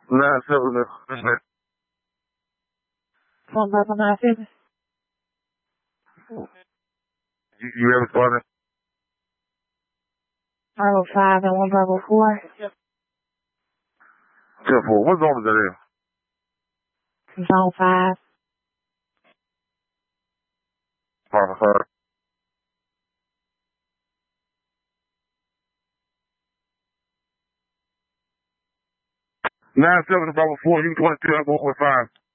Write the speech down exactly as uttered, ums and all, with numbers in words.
Nine seven. Phone number nine seven. You, you ever responded? Bravo five and one Bravo four. Ten four. What zone is that in? Zone five. Five five. Nine seven Bravo four. You twenty two. I'm going with five.